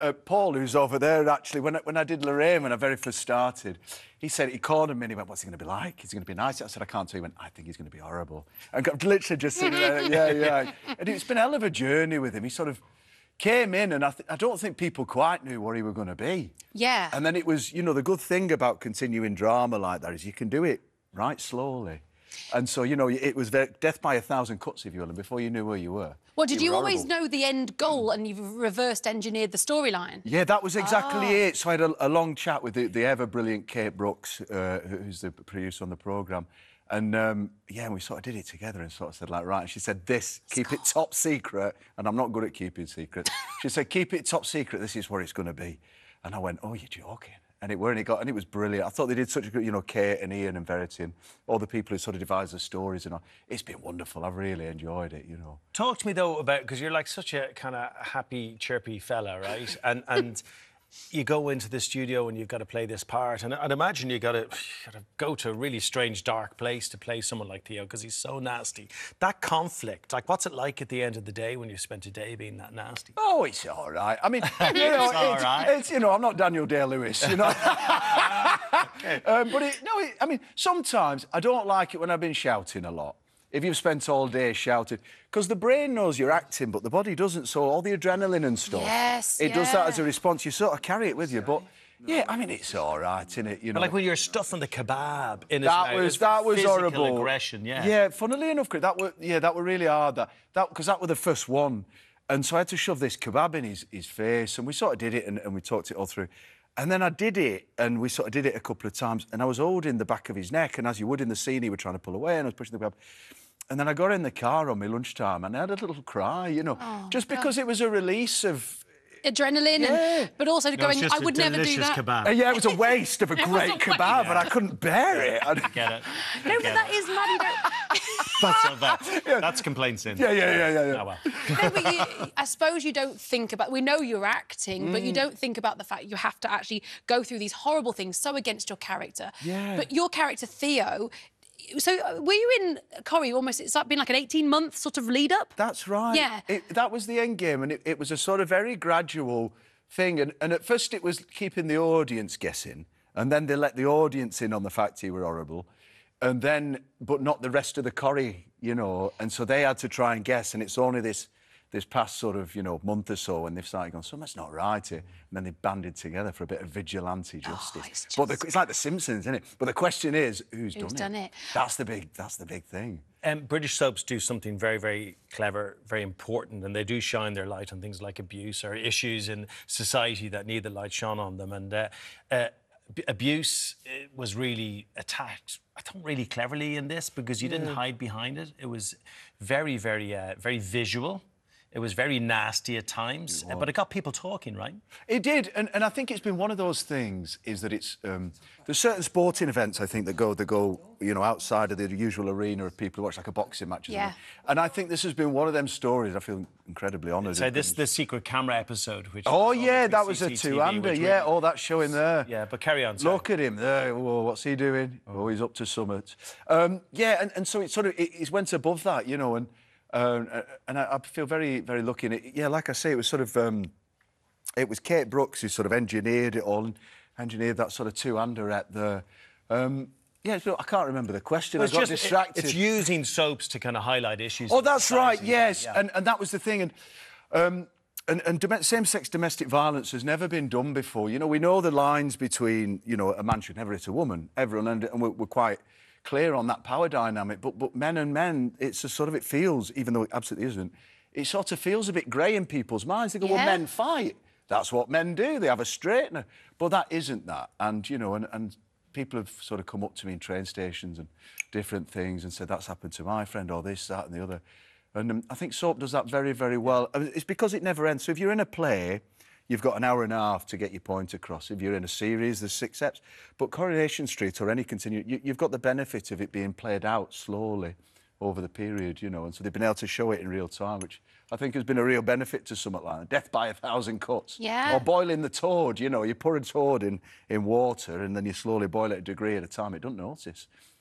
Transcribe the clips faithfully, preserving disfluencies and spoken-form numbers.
uh, Paul, who's over there, actually, when I, when I did Lorraine, when I very first started, he said, he called him and he went, what's he going to be like? Is he going to be nice? I said, I can't tell you. He went, I think he's going to be horrible. And got literally just sitting there, yeah, yeah. And it's been a hell of a journey with him. He sort of came in and I, th I don't think people quite knew what he were going to be. Yeah. And then it was, you know, the good thing about continuing drama like that is you can do it right slowly. And so, you know, it was very, death by a thousand cuts, if you will, and before you knew where you were. Well, did you, you always horrible. know the end goal and you've reversed engineered the storyline? Yeah, that was exactly oh. it. So I had a, a long chat with the, the ever-brilliant Kate Brooks, uh, who's the producer on the programme. And, um, yeah, and we sort of did it together and sort of said, like, right, and she said, this, keep Scott. it top secret, and I'm not good at keeping secrets. She said, keep it top secret, this is where it's going to be. And I went, oh, you're joking. And it were, and it got, and it was brilliant. I thought they did such a good, you know, Kate and Ian and Verity and all the people who sort of devised the stories and all. It's been wonderful. I've really enjoyed it, you know. Talk to me though about, because you're like such a kind of happy, chirpy fella, right? And and you go into the studio and you've got to play this part, and I'd imagine you got to go to a really strange, dark place to play someone like Theo because he's so nasty. That conflict, like, what's it like at the end of the day when you've spent a day being that nasty? Oh, it's all right. I mean, you know, it's all it's, right. It's, you know, I'm not Daniel Day-Lewis, you know. Okay. um, but it, no, it, I mean, sometimes I don't like it when I've been shouting a lot. If you've spent all day shouting, because the brain knows you're acting, but the body doesn't. So all the adrenaline and stuff, yes, it yeah. does that as a response. You sort of carry it with you, but. Yeah, I mean, it's all right, isn't it? You know, but like when you're stuffing the kebab in his that mouth, was that was physical horrible. Aggression, yeah. Yeah, funnily enough, that were yeah, that were really hard. That that because that was the first one, and so I had to shove this kebab in his his face, and we sort of did it, and, and we talked it all through, and then I did it, and we sort of did it a couple of times, and I was holding the back of his neck, and as you would in the scene, he was trying to pull away, and I was pushing the kebab. And then I got in the car on my lunchtime and I had a little cry, you know, oh, just because God. It was a release of... adrenaline, yeah. and, but also no, going, I would never do that. Kebab. Uh, yeah, it was a waste of a great kebab, yeah. and I couldn't bear it. I get it. No, but that is mad. You don't... That's so bad. Yeah. That's complaints in. Yeah, yeah, yeah, yeah. yeah. Oh, well. No, but you, I suppose you don't think about... We know you're acting, mm. but you don't think about the fact you have to actually go through these horrible things so against your character. Yeah. But your character, Theo... So, were you in Corrie almost... It's been like an eighteen-month sort of lead-up? That's right. Yeah. It, that was the end game, and it, it was a sort of very gradual thing. And, and at first it was keeping the audience guessing, and then they let the audience in on the fact you were horrible, and then... But not the rest of the Corrie, you know, and so they had to try and guess, and it's only this... this past sort of, you know, month or so when they've started going, something's not right here. And then they banded together for a bit of vigilante justice. Oh, it's, just... but the, it's like The Simpsons, isn't it? But the question is, who's, who's done, done it? it? That's the big, that's the big thing. Um, British soaps do something very, very clever, very important, and they do shine their light on things like abuse or issues in society that need the light shone on them. And uh, uh, abuse was really attacked, I thought, really cleverly in this because you yeah. didn't hide behind it. It was very, very, uh, very visual. It was very nasty at times, it but it got people talking, right? It did, and, and I think it's been one of those things, is that it's... Um, there's certain sporting events, I think, that go, that go, you know, outside of the usual arena of people who watch, like a boxing match or yeah. something. And I think this has been one of them stories. I feel incredibly honoured. So this the secret camera episode, which... Oh, yeah, that was a two-hander, yeah, really... all that showing there. Yeah, but carry on, sorry. Look at him there. Whoa, what's he doing? Oh, he's up to summit. Um, yeah, and, and so it sort of... It, it went above that, you know, and... Um, and I, I feel very, very lucky. And it, yeah, like I say, it was sort of... Um, it was Kate Brooks who sort of engineered it all and engineered that sort of two-hander at the... Um, yeah, so I can't remember the question. Well, I got just, distracted. It, it's using soaps to kind of highlight issues. Oh, that's right, yes. Yeah. And, and that was the thing. And, um, and, and dom same-sex domestic violence has never been done before. You know, we know the lines between, you know, a man should never hit a woman, everyone, and, and we're, we're quite... clear on that power dynamic, but but men and men, it's a sort of, it feels, even though it absolutely isn't, it sort of feels a bit grey in people's minds. They go, yeah. well, men fight. That's what men do. They have a straightener. But that isn't that. And, you know, and, and people have sort of come up to me in train stations and different things and said, that's happened to my friend, or this, that and the other. And um, I think soap does that very, very well. I mean, it's because it never ends. So if you're in a play, you've got an hour and a half to get your point across. If you're in a series, there's six steps. But Coronation Street or any continue, you, you've got the benefit of it being played out slowly over the period, you know, and so they've been able to show it in real time, which I think has been a real benefit to something like that. Death by a thousand cuts. Yeah. Or boiling the toad, you know, you pour a toad in, in water and then you slowly boil it a degree at a time. It doesn't notice.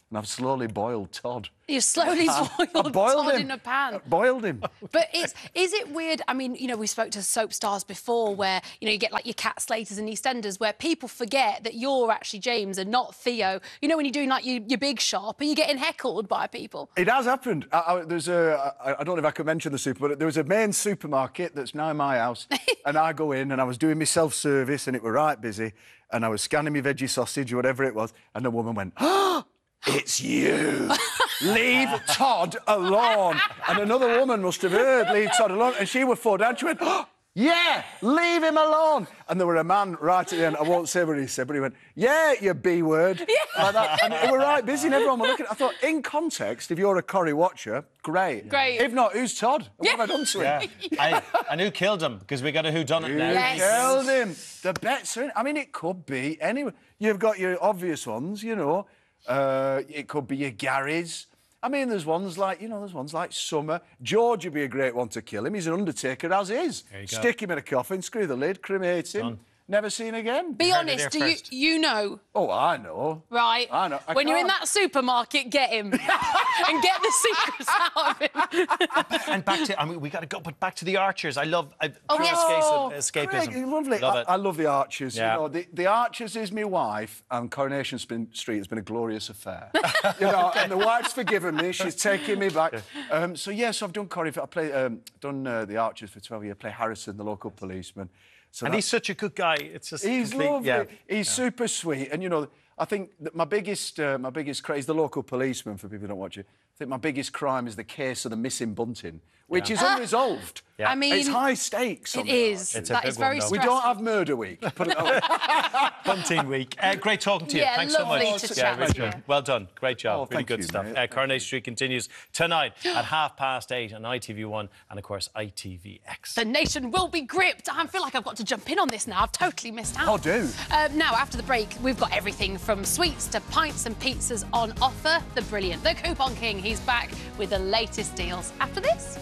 and I've slowly boiled Todd. You slowly boiled, boiled Todd him. in a pan. Boiled him. But it's, is it weird? I mean, you know, we spoke to soap stars before where, you know, you get like your Cat Slaters and EastEnders where people forget that you're actually James and not Theo. You know, when you're doing like your, your big shop and you're getting heckled by people. It has happened. I, I, there's a, I, I don't know if I can mention the super, but there was a main supermarket that's now in my house and I go in and I was doing my self-service and it were right busy and I was scanning my veggie sausage or whatever it was and the woman went, oh, it's you. Leave Todd alone. And another woman must have heard, leave Todd alone. And she would fall down. She went, oh, yeah, leave him alone. And there were a man right at the end, I won't say what he said, but he went, yeah, you B word. Yeah. Like that. And they were right busy and everyone was looking. I thought, in context, if you're a Corrie watcher, great. Great. If not, who's Todd? What Yeah. have I done to him? Yeah. I, and who killed him? Because we got a whodunit Who now. Yes. killed him? The bets are in. I mean, it could be anyone. You've got your obvious ones, you know. Uh, it could be your Garys. I mean, there's ones like, you know, there's ones like Summer. George would be a great one to kill him. He's an undertaker as is. There you go. Stick him in a coffin, screw the lid, cremate him. Done. Never seen again. Be heard it honest, there do you, first. you know? Oh, I know. Right. I know. I when you're in can't- that supermarket, get him and get the secrets out of him. And back to, I mean, we got to go, but back to the Archers. I love I, Oh, pure yes. Oh, escapism. Craig, escapism. lovely. Love I, it. I love the Archers. Yeah. You know, the, the Archers is my wife, and Coronation Spin- Street has been a glorious affair. you know, and the wife's forgiven me. She's taking me back. Um, so yes, I've done Corrie. I play um, done uh, the Archers for twelve years. I play Harrison, the local policeman. So And that- he's such a good guy. It's just He's complete, lovely. Yeah. He's super sweet, and you know, I think that my biggest, uh, my biggest crime is the local policeman. For people who don't watch it, I think my biggest crime is the case of the missing bunting, which is unresolved. Yeah. I mean, It's high stakes. on it the is. Archers. It's a That big is very one, though. We stressful. don't have murder week. Put it that way. Bunting week. Uh, great talking to you. Yeah, Thanks so lovely much. to yeah, chat really to you. good. Well done. Great job. Oh, really thank good you, stuff. mate. Uh, Coronation Street continues tonight at half past eight on I T V one and, of course, I T V X. The nation will be gripped. I feel like I've got to jump in on this now. I've totally missed out. Oh, do. Um, now, after the break, we've got everything from sweets to pints and pizzas on offer. The brilliant, the Coupon King, he's back with the latest deals. After this.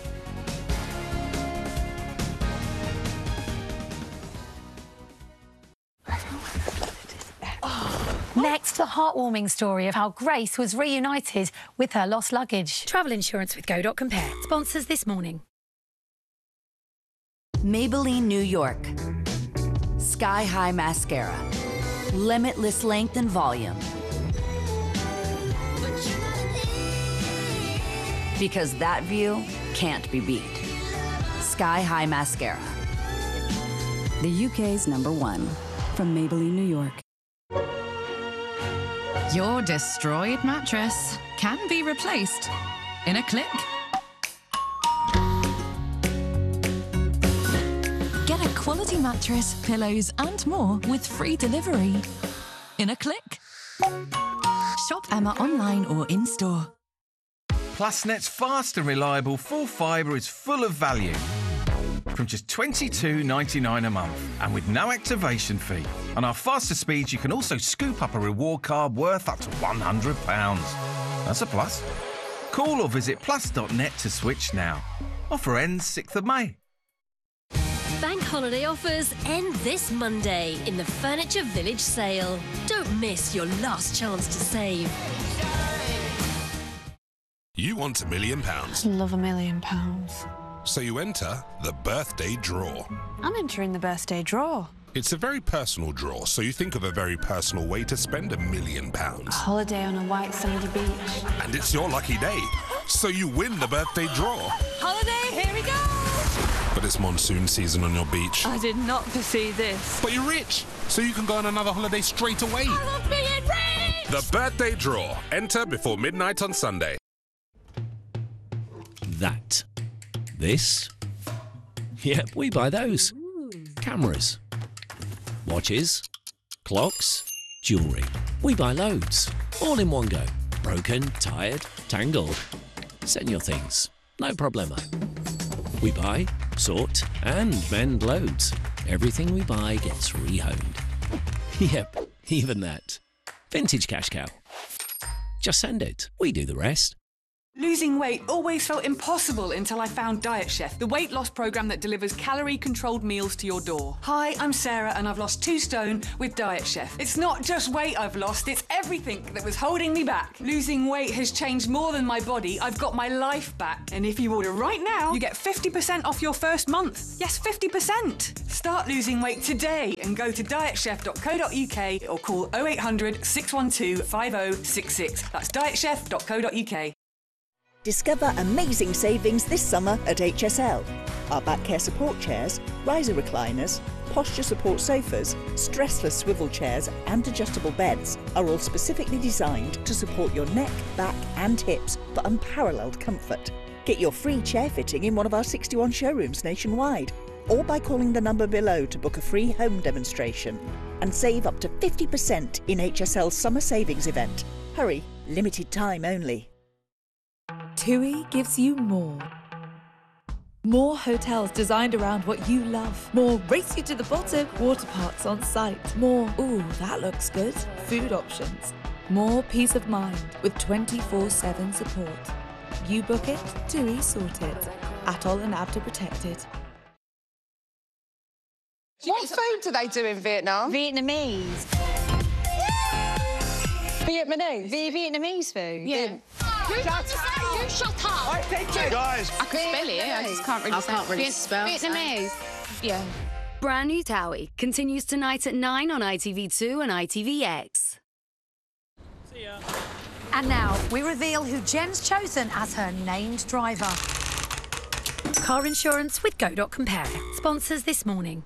Next, the heartwarming story of how Grace was reunited with her lost luggage. Travel insurance with Go dot Compare sponsors This Morning. Maybelline New York. Sky High Mascara. Limitless length and volume. Because that view can't be beat. Sky High Mascara. The U K's number one. From Maybelline, New York. Your destroyed mattress can be replaced in a click. Get a quality mattress, pillows, and more with free delivery in a click. Shop Emma online or in store. Plusnet's fast and reliable full fibre is full of value. From just twenty-two ninety-nine a month and with no activation fee. On our faster speeds, you can also scoop up a reward card worth up to one hundred pounds. That's a plus. Call or visit plus dot net to switch now. Offer ends sixth of May. Bank holiday offers end this Monday in the Furniture Village sale. Don't miss your last chance to save. You want a million pounds, Love a million pounds. so you enter the birthday draw. I'm entering the birthday draw. It's a very personal draw, so you think of a very personal way to spend a million pounds. Holiday on a white sandy beach. And it's your lucky day, so you win the birthday draw. Holiday, here we go! But it's monsoon season on your beach. I did not foresee this. But you're rich, so you can go on another holiday straight away. I love being rich! The birthday draw. Enter before midnight on Sunday. That. This. Yep, we buy those. Cameras. Watches. Clocks. Jewellery. We buy loads. All in one go. Broken, tired, tangled. Send your things. No problemo. We buy, sort and mend loads. Everything we buy gets rehomed. Yep, even that. Vintage Cash Cow. Just send it. We do the rest. Losing weight always felt impossible until I found Diet Chef, the weight loss program that delivers calorie-controlled meals to your door. Hi, I'm Sarah and I've lost two stone with Diet Chef. It's not just weight I've lost, it's everything that was holding me back. Losing weight has changed more than my body. I've got my life back. And if you order right now, you get fifty percent off your first month. Yes, fifty percent. Start losing weight today and go to diet chef dot co dot U K or call oh eight hundred, six one two, five oh six six. That's diet chef dot co dot U K. Discover amazing savings this summer at H S L. Our back care support chairs, riser recliners, posture support sofas, stressless swivel chairs and adjustable beds are all specifically designed to support your neck, back and hips for unparalleled comfort. Get your free chair fitting in one of our sixty-one showrooms nationwide or by calling the number below to book a free home demonstration and save up to fifty percent in H S L's summer savings event. Hurry, limited time only. TUI gives you more. More hotels designed around what you love. More race you to the bottom, water parks on site. More, ooh, that looks good, food options. More peace of mind with twenty-four seven support. You book it, TUI sort it. Atoll and Abda protected. What food do they do in Vietnam? Vietnamese. Vietnamese? V Vietnamese food. Yeah. You shut up! You shut up! I take it. Guys. I can spell it, I just can't really I say can't really Viet- spell. Vietnamese. Yeah. Brand new Towie continues tonight at nine on I T V two and I T V X. See ya. And now we reveal who Jen's chosen as her named driver. Car insurance with Go dot Compare. Sponsors this morning.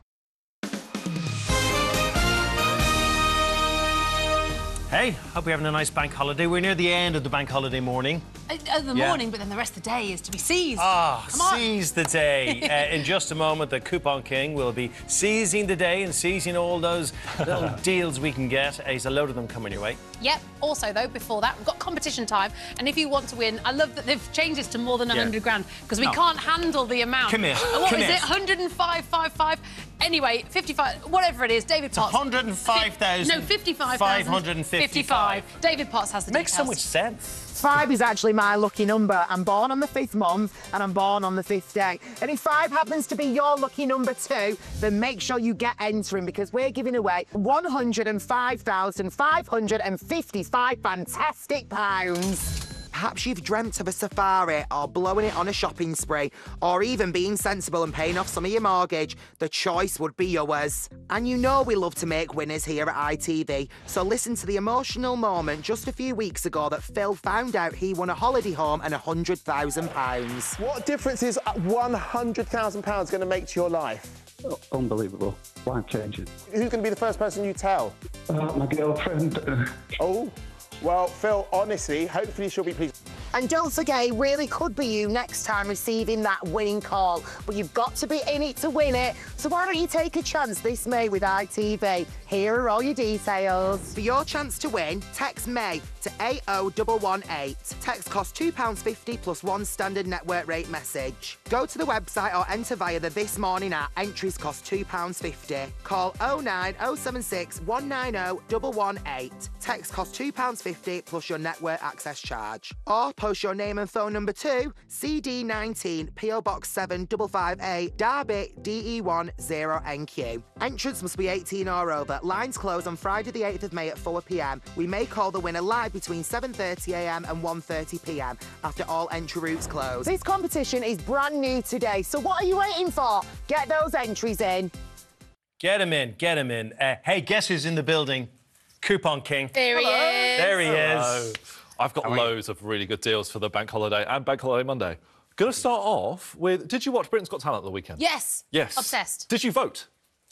Hey, hope you're having a nice bank holiday. We're near the end of the bank holiday morning. Uh, the Yeah. morning, but then the rest of the day is to be seized. Ah, Come on. seize the day. uh, in just a moment, the Coupon King will be seizing the day and seizing all those little deals we can get. Uh, There's a load of them coming your way. Yep. Also, though, before that, we've got competition time. And if you want to win, I love that they've changed this to more than Yeah. one hundred grand because we No. can't handle the amount. Commit. Uh, What Commit. is it? one hundred and five, five, five. Anyway, fifty-five, whatever it is, David Potts. one hundred and five thousand. No, fifty-five thousand. five hundred and fifty-five. David Potts has the Makes so details. much sense. Five is actually my lucky number. I'm born on the fifth month and I'm born on the fifth day. And if five happens to be your lucky number too, then make sure you get entering because we're giving away one hundred and five thousand five hundred and fifty-five fantastic pounds. Perhaps you've dreamt of a safari or blowing it on a shopping spree or even being sensible and paying off some of your mortgage. The choice would be yours. And you know we love to make winners here at I T V, so listen to the emotional moment just a few weeks ago that Phil found out he won a holiday home and one hundred thousand pounds. What difference is one hundred thousand pounds going to make to your life? Oh, unbelievable. Life changing. Who's going to be the first person you tell? Uh, my girlfriend. Oh, well, Phil, honestly, hopefully she'll be pleased. And don't forget, it really could be you next time receiving that winning call. But you've got to be in it to win it. So why don't you take a chance this May with I T V? Here are all your details. For your chance to win, text May to eight oh one one eight. Text costs two pounds fifty plus one standard network rate message. Go to the website or enter via the This Morning app. Entries cost two pounds fifty. Call oh nine oh seven six, one nine oh, one one eight. Text costs two pounds fifty plus your network access charge. Or post your name and phone number to C D nineteen, P O Box seven five five eight, Derby, D E one zero N Q. Entrance must be eighteen or over. Lines close on Friday the eighth of May at four p m. We may call the winner live between seven thirty a m and one thirty p m after all entry routes close. This competition is brand new today, so what are you waiting for? Get those entries in. Get him in, get him in. Uh, hey, guess who's in the building? Coupon King. There he is. There he Hello. is. I've got loads of really good deals for the Bank Holiday and Bank Holiday Monday. Going to start off with, did you watch Britain's Got Talent at the weekend? Yes. Yes. Obsessed. Did you vote?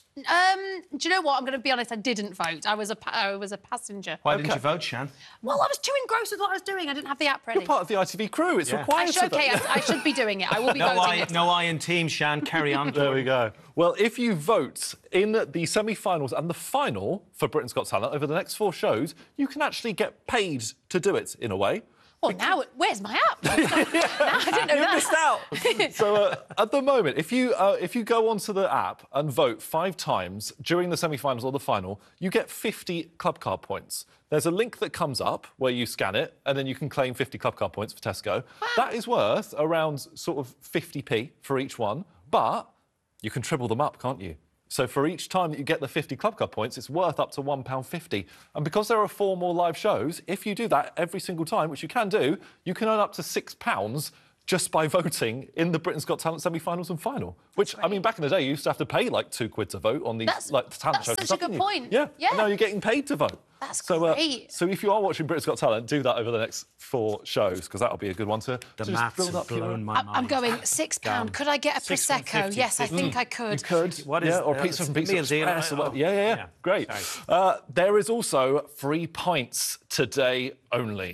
Um, do you know what? I'm going to be honest. I didn't vote. I was a pa- I was a passenger. Why didn't you vote, Shan? Well, I was too engrossed with what I was doing. I didn't have the app ready. You're part of the I T V crew. It's Yeah. required I should, to okay, vote. I, I should be doing it. I will be no voting I, it. no I in team, Shan. Carry on. There we go. Well, if you vote in the semi-finals and the final for Britain's Got Talent over the next four shows, you can actually get paid to do it, in a way. Oh, now, where's my app? now I didn't know you that. missed out. So uh, at the moment, if you uh, if you go onto the app and vote five times during the semi-finals or the final, you get fifty club card points. There's a link that comes up where you scan it, and then you can claim fifty club card points for Tesco. Wow. That is worth around sort of fifty p for each one, but you can triple them up, can't you? So for each time that you get the fifty club card points, it's worth up to one pound fifty. And because there are four more live shows, if you do that every single time, which you can do, you can earn up to six pounds just by voting in the Britain's Got Talent semi-finals and final. Which, I mean, back in the day, you used to have to pay like two quid to vote on these That's- like talent that's shows. such and a stuff, good didn't you? point. Yeah. Yeah. And now you're getting paid to vote. That's so, uh, great. so if you are watching Britain's Got Talent, do that over the next four shows, because that'll be a good one to, The to just maths build have up your... blown my I'm, I'm going six pound. Could I get a Six prosecco? fifty. Yes, I think Mm. I could. You could. What is yeah, or uh, pizza from Pizza meal deal? Express. or Oh, what- yeah, yeah, yeah. yeah. Great. Sorry. Uh, there is also free pints today only.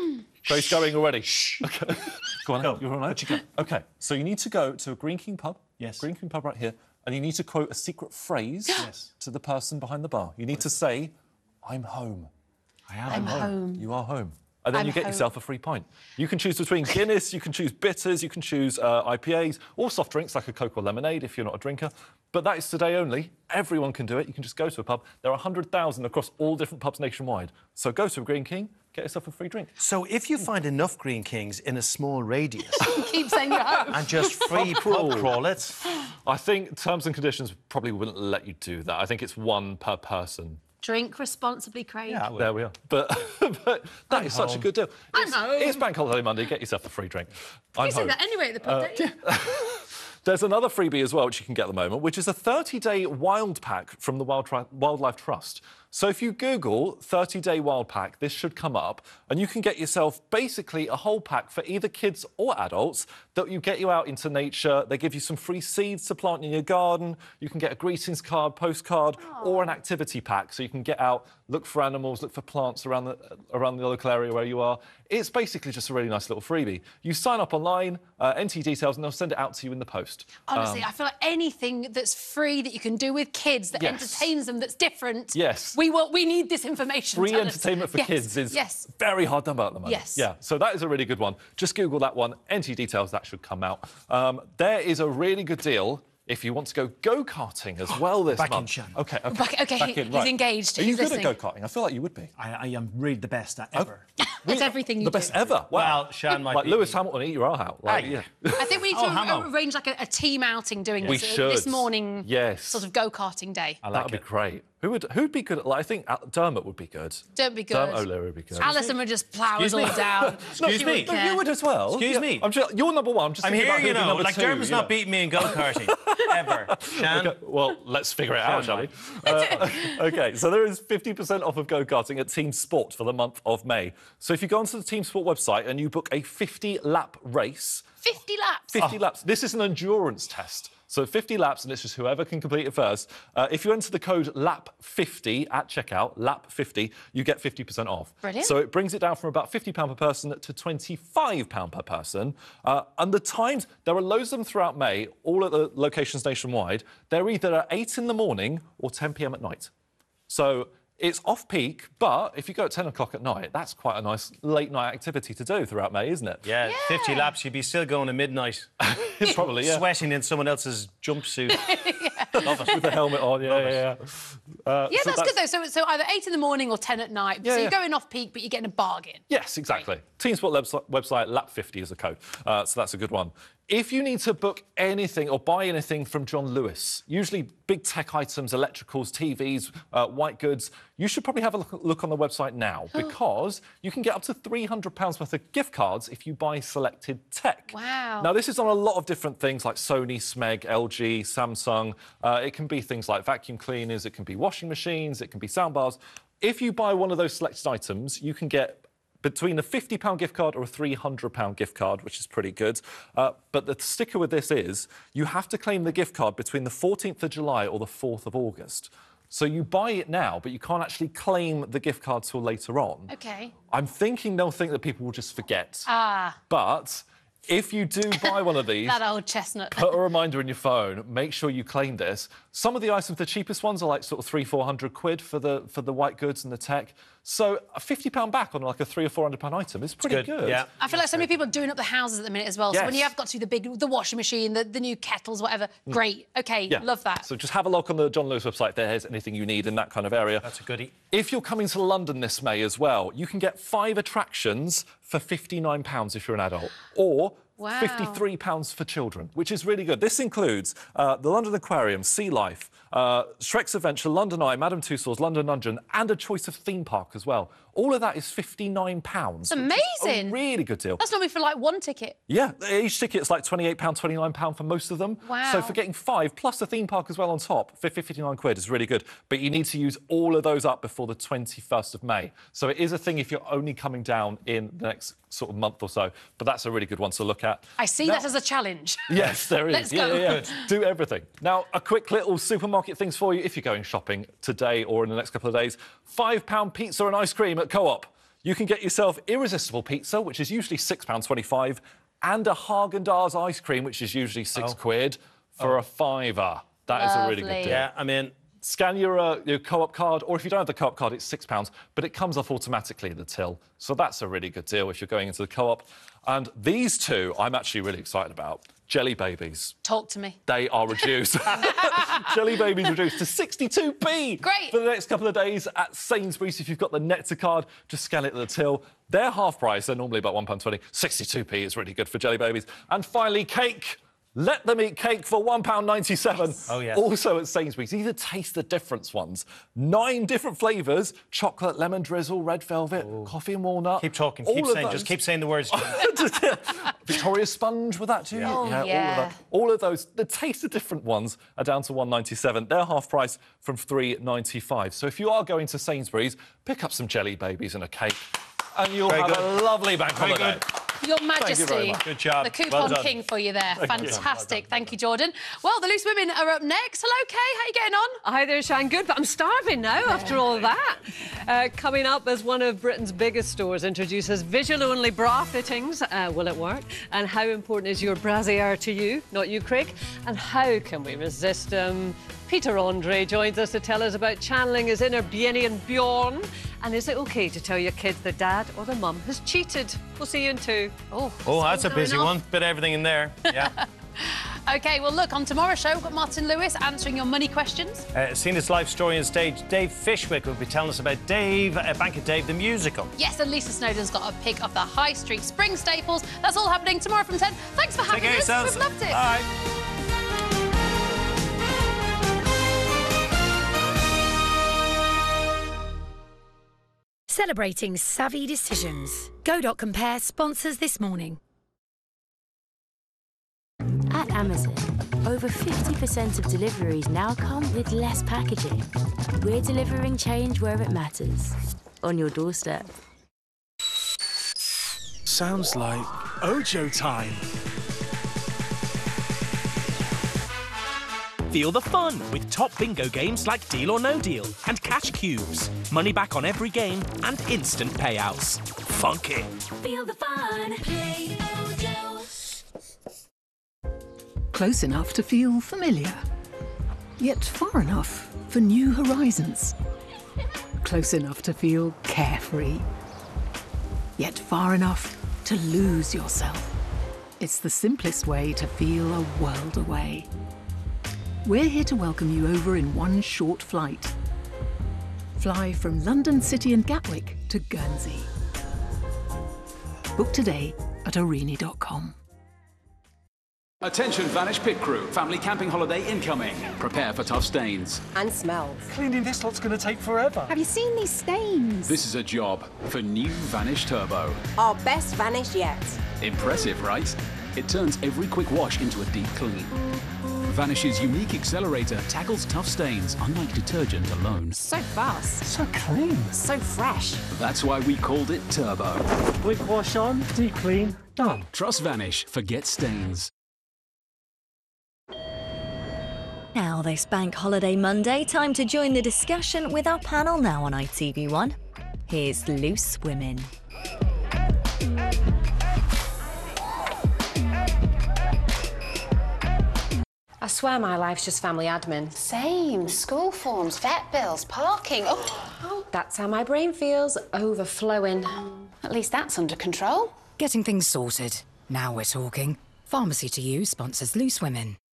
Grace going already. Shh. Okay. Go on. Go. You're all right. you go. Okay. So you need to go to a Green King pub. Yes. Green King pub right here, and you need to quote a secret phrase Yes. to the person behind the bar. You need to say, "I'm home." I am. I'm home. You are home. And then I'm you get home. yourself a free pint. You can choose between Guinness, you can choose bitters, you can choose uh, I P As, or soft drinks like a Coke or lemonade if you're not a drinker. But that is today only. Everyone can do it. You can just go to a pub. There are one hundred thousand across all different pubs nationwide. So go to a Green King, get yourself a free drink. So if you find enough Green Kings in a small radius Keep saying you're home. and just free pub crawl it, I think terms and conditions probably wouldn't let you do that. I think it's one per person. Drink responsibly, Craig. Yeah, I will. There we are. But, but that I'm is such a home. good deal. I'm it's, home. It's Bank Holiday Monday. Get yourself a free drink. I'm You say home. that anyway at the pub, Uh, don't you? There's another freebie as well, which you can get at the moment, which is a thirty-day wild pack from the Wild Tri- Wildlife Trust. So if you Google thirty-day wild pack, this should come up, and you can get yourself basically a whole pack for either kids or adults that you get you out into nature. They give you some free seeds to plant in your garden. You can get a greetings card, postcard, or an activity pack, so you can get out, look for animals, look for plants around the around the local area where you are. It's basically just a really nice little freebie. You sign up online, uh, enter your details, and they'll send it out to you in the post. Honestly, Um, I feel like anything that's free that you can do with kids that Yes. entertains them, that's different. Yes. We want. We need this information. Free Tell us. entertainment for Yes, kids is yes. very hard done by at the moment. Yes. Yeah, so that is a really good one. Just Google that one, enter your details, that should come out. Um, there is a really good deal if you want to go go-karting as well this Back in, month. Shan. Okay, okay. Back- okay, Back he- in, he's right. engaged, Are he's you good listening. at go-karting? I feel like you would be. I, I am really the best at ever. It's everything you The do. best ever. Wow. Well, Shan might like be- Lewis Hamilton, eat your eye out. Like, Hey. yeah. I think we need Oh, to Hamo. arrange like a, a team outing doing We this, uh, should. this morning. Yes. Sort of go-karting day. I like That'd be it. great. Who would who'd be good at? Like, I think Al- Dermot would be good. Don't be good. Dermot O'Leary would be good. Alison would just plough us Excuse all me. down. Excuse She me. wouldn't No, care. you would as well. Excuse Yeah. me. I'm just, you're number one. I'm just I'm thinking here, about who you would be know. number Like two, Dermot's you know. not beating me in go-karting ever. Shan. Okay, well, let's figure it out, Shan shall we? Uh, OK, so there is fifty percent off of go-karting at Team Sport for the month of May. So if you go onto the Team Sport website and you book a fifty-lap race... fifty laps. fifty laps. This is an endurance test. So fifty laps, and it's just whoever can complete it first. Uh, if you enter the code L A P fifty at checkout, L A P fifty, you get fifty percent off. Brilliant. So it brings it down from about fifty pounds per person to twenty-five pounds per person. Uh, and the times, there are loads of them throughout May, all at the locations nationwide. They're either at eight in the morning or ten p m at night. So it's off-peak, but if you go at ten o'clock at night, that's quite a nice late-night activity to do throughout May, isn't it? Yeah, fifty laps, you'd be still going at midnight. Probably, yeah. Sweating in someone else's jumpsuit. Love it. With the helmet on, yeah, yeah, yeah. Uh, Yeah, so that's, good though. So, so either eight in the morning or ten at night. Yeah, so yeah. you're going off peak, but you're getting a bargain. Yes, exactly. Team Sport website, website L A P fifty is the code, uh, so that's a good one. If you need to book anything or buy anything from John Lewis, usually big tech items, electricals, T Vs, uh, white goods, you should probably have a look, look on the website now because you can get up to three hundred pounds worth of gift cards if you buy selected tech. Wow. Now, this is on a lot of different things like Sony, Smeg, L G, Samsung. Uh, it can be things like vacuum cleaners, it can be washing machines, it can be soundbars. If you buy one of those selected items, you can get between a fifty pound gift card or a three hundred pound gift card, which is pretty good. Uh, but the sticker with this is you have to claim the gift card between the fourteenth of July or the fourth of August. So you buy it now, but you can't actually claim the gift card till later on. Okay. I'm thinking they'll think that people will just forget. Ah. But If you do buy one of these, That old chestnut. put a reminder in your phone. Make sure you claim this. Some of the items, the cheapest ones, are like sort of three, four hundred quid for the for the white goods and the tech. So a fifty pound back on like a three or four hundred pound item is pretty good, good. yeah. I feel like so many people are doing up the houses at the minute as well. So when Yes. you have got to the big, the washing machine, the, the new kettles, whatever, great. OK, Yeah. love that. So just have a look on the John Lewis website. There's anything you need in that kind of area. That's a goodie. If you're coming to London this May as well, you can get five attractions for fifty-nine pounds if you're an adult, or Wow. fifty-three pounds for children, which is really good. This includes uh, the London Aquarium, Sea Life, uh, Shrek's Adventure, London Eye, Madame Tussauds, London Dungeon, and a choice of theme park as well. All of that is fifty-nine pounds. It's which is amazing. a really good deal. That's normally for like one ticket. Yeah, each ticket's like twenty-eight pounds, twenty-nine pounds for most of them. Wow. So for getting five, plus a theme park as well on top, for fifty-nine quid is really good. But you need to use all of those up before the twenty-first of May. So it is a thing if you're only coming down in the next sort of month or so. But that's a really good one to look at. I see Now- that as a challenge. Yes, there is. Let's yeah, go. yeah, yeah. Do everything. Now, a quick little supermarket things for you if you're going shopping today or in the next couple of days. Five pound pizza and ice cream at Co-op. You can get yourself irresistible pizza, which is usually six pounds twenty-five, and a Haagen-Dazs ice cream, which is usually six Oh. quid, for Oh. a fiver. That is a really good Lovely. deal. Yeah, I mean, Scan your, uh, your Co-op card, or if you don't have the Co-op card, it's six pounds, but it comes off automatically at the till. So that's a really good deal if you're going into the Co-op. And these two, I'm actually really excited about. Jelly Babies. Talk to me. They are reduced. Jelly Babies reduced to sixty-two p. Great. For the next couple of days at Sainsbury's. If you've got the Nectar card, just scan it at the till. They're half price. They're normally about one pound twenty. sixty-two p is really good for Jelly Babies. And finally, cake. Let them eat cake for one pound ninety-seven. Yes. Oh, yes. Also at Sainsbury's. These are Taste the Difference ones. Nine different flavours. Chocolate, lemon drizzle, red velvet, coffee and walnut. keep talking, All keep of saying, those. just keep saying the words. Victoria Sponge, with that too? Yeah. Oh, all of yeah. that. All of those, the Taste of Different ones are down to one ninety-seven. They're half price from three ninety-five. So if you are going to Sainsbury's, pick up some Jelly Babies and a cake, and you'll Very have good. a lovely bank Very holiday. good. Your Thank you Majesty. very much. Good job. The coupon Well done. king for you there. Thank you. Fantastic. Thank you, Jordan. Well, the Loose Women are up next. Hello, Kay. How you getting on? Hi there, Shane. Good, but I'm starving now after all that. Uh, coming up, as one of Britain's biggest stores introduces visual-only bra fittings, uh, will it work? And how important is your brassiere to you, not you, Craig? And how can we resist them? Peter Andre joins us to tell us about channeling his inner Bjenny and Bjorn. And is it OK to tell your kids their dad or their mum has cheated? We'll see you in two. Oh, Oh, that's a going busy off. one. Bit of everything in there. Yeah. OK, well, look, on tomorrow's show, we've got Martin Lewis answering your money questions. uh, seen his life story on stage. Dave Fishwick will be telling us about Dave, uh, Bank of Dave, the musical. Yes, and Lisa Snowden's got a pick of the High Street Spring staples. That's all happening tomorrow from ten. Thanks for having Take care us. of yourselves. We've loved it. Bye. Celebrating savvy decisions. Go.compare sponsors this morning. At Amazon, over fifty percent of deliveries now come with less packaging. We're delivering change where it matters. On your doorstep. Sounds like Ojo time. Feel the fun with top bingo games like Deal or No Deal and Cash Cubes. Money back on every game and instant payouts. Funky. Feel the fun. Play Ojo. Close enough to feel familiar, yet far enough for new horizons. Close enough to feel carefree, yet far enough to lose yourself. It's the simplest way to feel a world away. We're here to welcome you over in one short flight. Fly from London City and Gatwick to Guernsey. Book today at arini dot com. Attention Vanish Pit Crew, family camping holiday incoming. Prepare for tough stains. And smells. Cleaning this lot's going to take forever. Have you seen these stains? This is a job for new Vanish Turbo. Our best Vanish yet. Impressive, right? It turns every quick wash into a deep clean. Vanish's unique accelerator tackles tough stains, unlike detergent alone. So fast. So clean. So fresh. That's why we called it Turbo. Quick wash on, deep clean, done. Trust Vanish, forget stains. Now this Bank Holiday Monday, time to join the discussion with our panel now on I T V one. Here's Loose Women. swear my life's just family admin. Same. School forms, vet bills, parking. Oh, oh. That's how my brain feels, overflowing. At least that's under control. Getting things sorted. Now we're talking. Pharmacy to You sponsors Loose Women.